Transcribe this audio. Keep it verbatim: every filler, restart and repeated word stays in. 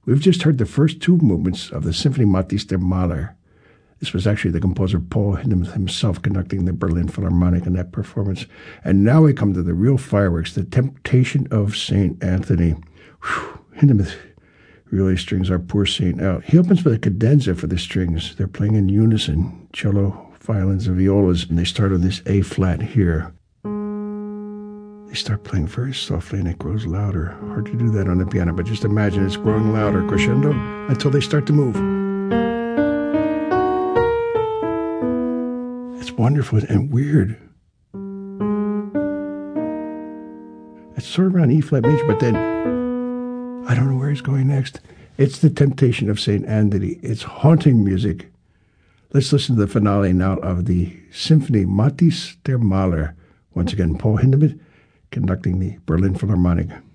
We've just heard the first two movements of the Symphonie Matisse der Mahler. This was actually the composer Paul Hindemith himself conducting the Berlin Philharmonic in that performance. And now we come to the real fireworks, the Temptation of Saint Anthony. Whew, Hindemith really strings our poor saint out. He opens with a cadenza for the strings. They're playing in unison, cello, violins, and violas, and they start on this A flat here. They start playing very softly, and it grows louder. Hard to do that on the piano, but just imagine it's growing louder, crescendo, until they start to move. It's wonderful and weird. It's sort of around E flat major, but then I don't know where he's going next. It's the Temptation of Saint Anthony. It's haunting music. Let's listen to the finale now of the Symphonie Matisse der Mahler. Once again, Paul Hindemith conducting the Berlin Philharmonic.